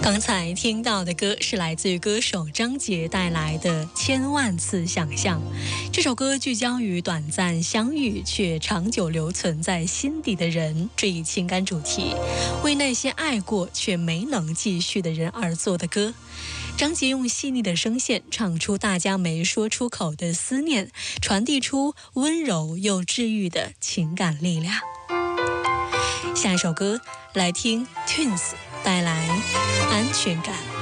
刚才听到的歌是来自于歌手张杰带来的《千万次想象》。这首歌聚焦于短暂相遇却长久留存在心底的人这一情感主题，为那些爱过却没能继续的人而做的歌。张杰用细腻的声线唱出大家没说出口的思念，传递出温柔又治愈的情感力量。下一首歌来听 Twins 带来安全感。